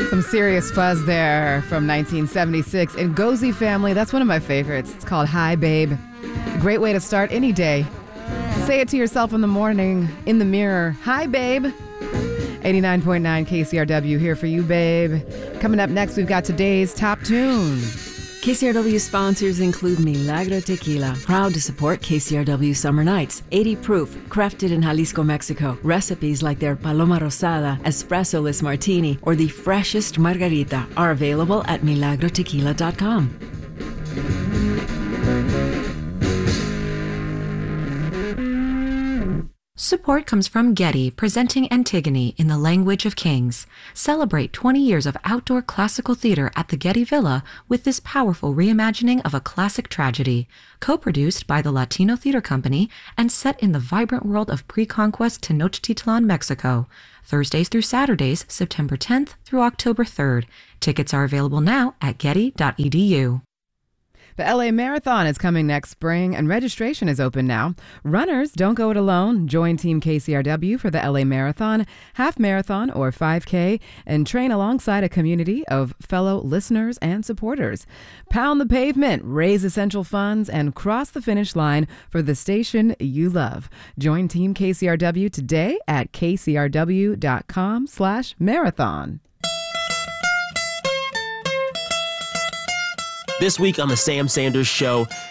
Some serious fuzz there from 1976. Ngozi Family, that's one of my favorites. It's called Hi Babe. A great way to start any day. Say it to yourself in the morning, in the mirror. Hi babe. 89.9 KCRW here for you, babe. Coming up next, we've got today's top tune. KCRW sponsors include Milagro Tequila, proud to support KCRW Summer Nights. 80 proof, crafted in Jalisco, Mexico. Recipes like their Paloma Rosada, Espresso-less Martini, or the freshest Margarita are available at milagrotequila.com. Support comes from Getty, presenting Antigone in the Language of Kings. Celebrate 20 years of outdoor classical theater at the Getty Villa with this powerful reimagining of a classic tragedy. Co-produced by the Latino Theater Company and set in the vibrant world of pre-conquest Tenochtitlan, Mexico. Thursdays through Saturdays, September 10th through October 3rd. Tickets are available now at getty.edu. The LA Marathon is coming next spring and registration is open now. Runners, don't go it alone. Join Team KCRW for the LA Marathon, half marathon or 5K, and train alongside a community of fellow listeners and supporters. Pound the pavement, raise essential funds, and cross the finish line for the station you love. Join Team KCRW today at kcrw.com/marathon. This week on The Sam Sanders Show,